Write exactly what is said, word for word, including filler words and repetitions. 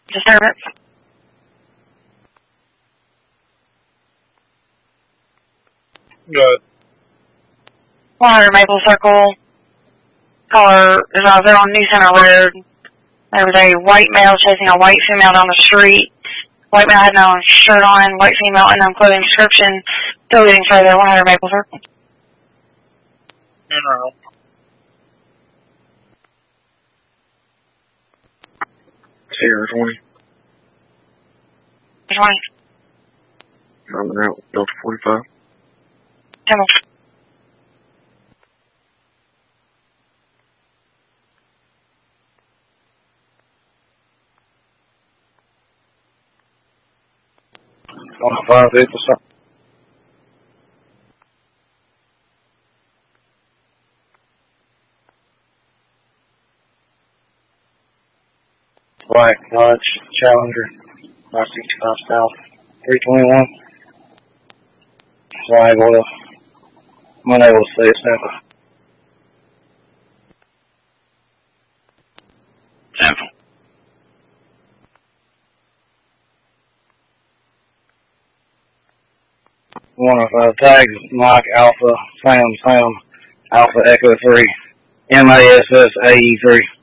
disturbance. Good. one hundred Maple Circle. Caller is out there on New Center Road. There was a white male chasing a white female down the street. White male had no shirt on, white female unknown clothing description. Still getting further, one hundred Maple Circle. General. Sierra twenty. twenty. Driving out Delta forty-five. Temple. one oh five vehicle stop. Black Dodge Challenger, five sixty-five South, three twenty-one. Flag oil. I'm unable to see it, sample. Sample. one oh five tags, Mike Alpha, Sam, Sam, Alpha Echo three, M A S S A E three.